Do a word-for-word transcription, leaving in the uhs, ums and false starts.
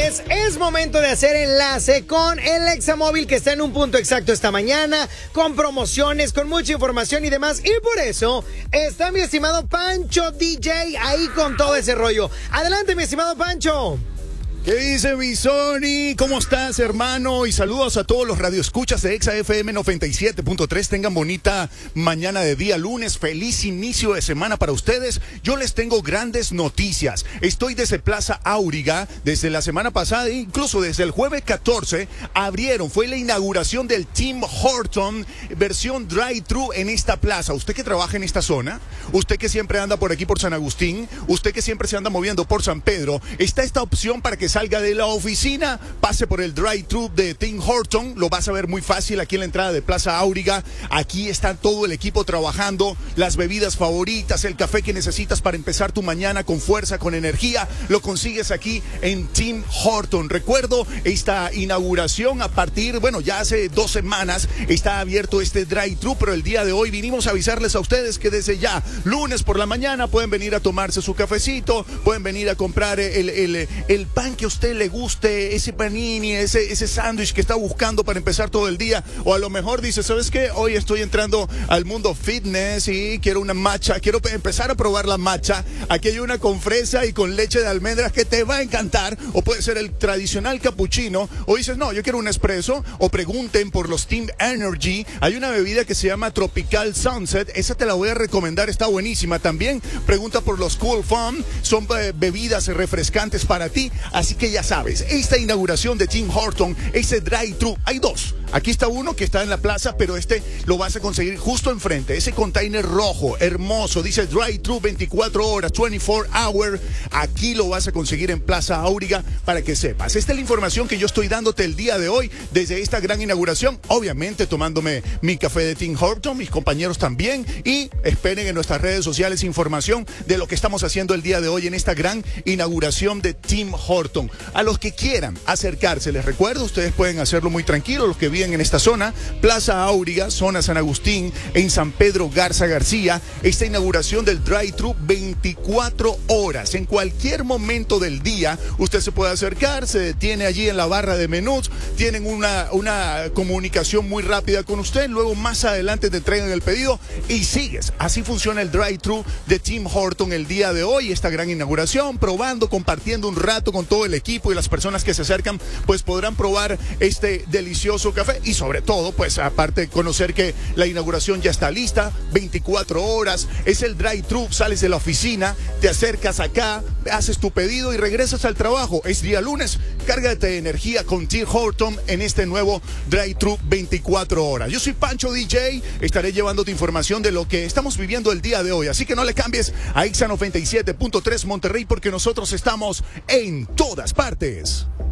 Señores, es momento de hacer enlace con el Examóvil que está en un punto exacto esta mañana, con promociones, con mucha información y demás. Y por eso está mi estimado Pancho D J ahí con todo ese rollo. Adelante, mi estimado Pancho. ¿Qué dice mi Sony? ¿Cómo estás, hermano? Y saludos a todos los radioescuchas de Exa F M noventa y siete punto tres. Tengan bonita mañana de día lunes. Feliz inicio de semana para ustedes. Yo les tengo grandes noticias. Estoy desde Plaza Auriga. Desde la semana pasada, incluso desde el jueves catorce, abrieron. Fue la inauguración del Tim Horton versión drive-thru en esta plaza. Usted que trabaja en esta zona, usted que siempre anda por aquí por San Agustín, usted que siempre se anda moviendo por San Pedro, está esta opción para que salga de la oficina, pase por el drive-thru de Tim Horton. Lo vas a ver muy fácil aquí en la entrada de Plaza Auriga. Aquí está todo el equipo trabajando, las bebidas favoritas, el café que necesitas para empezar tu mañana con fuerza, con energía, lo consigues aquí en Tim Horton. Recuerdo esta inauguración a partir, bueno, ya hace dos semanas está abierto este drive-thru, pero el día de hoy vinimos a avisarles a ustedes que desde ya, lunes por la mañana, pueden venir a tomarse su cafecito, pueden venir a comprar el, el, el pan que a usted le guste, ese panini, ese, ese sándwich que está buscando para empezar todo el día. O a lo mejor dice, ¿sabes qué? Hoy estoy entrando al mundo fitness y quiero una matcha, quiero empezar a probar la matcha. Aquí hay una con fresa y con leche de almendras que te va a encantar. O puede ser el tradicional cappuccino. O dices, no, yo quiero un espresso. O pregunten por los Team Energy. Hay una bebida que se llama Tropical Sunset. Esa te la voy a recomendar, está buenísima. También pregunta por los Cool Foam. Son eh, bebidas refrescantes para ti. Así que ya sabes, esta inauguración de Tim Horton, ese drive-thru, hay dos. Aquí está uno que está en la plaza, pero este lo vas a conseguir justo enfrente. Ese container rojo, hermoso, dice drive-thru veinticuatro horas, veinticuatro hour. Aquí lo vas a conseguir en Plaza Auriga para que sepas. Esta es la información que yo estoy dándote el día de hoy desde esta gran inauguración. Obviamente tomándome mi café de Tim Horton, mis compañeros también. Y esperen en nuestras redes sociales información de lo que estamos haciendo el día de hoy en esta gran inauguración de Tim Horton. A los que quieran acercarse, les recuerdo, ustedes pueden hacerlo muy tranquilo, los que viven en esta zona, Plaza Auriga, zona San Agustín, en San Pedro Garza García, esta inauguración del drive-thru veinticuatro horas. En cualquier momento del día, usted se puede acercar, se detiene allí en la barra de menús, tienen una, una comunicación muy rápida con usted, luego más adelante te entregan el pedido y sigues. Así funciona el drive-thru de Tim Horton el día de hoy, esta gran inauguración, probando, compartiendo un rato con todo el equipo y las personas que se acercan, pues podrán probar este delicioso café. Y sobre todo, pues aparte de conocer que la inauguración ya está lista, veinticuatro horas, es el drive-thru, sales de la oficina, te acercas acá, haces tu pedido y regresas al trabajo. Es día lunes, cárgate de energía con Tim Horton en este nuevo drive-thru veinticuatro horas. Yo soy Pancho D J, estaré llevándote información de lo que estamos viviendo el día de hoy, así que no le cambies a Exa noventa y siete punto tres Monterrey porque nosotros estamos en todas partes.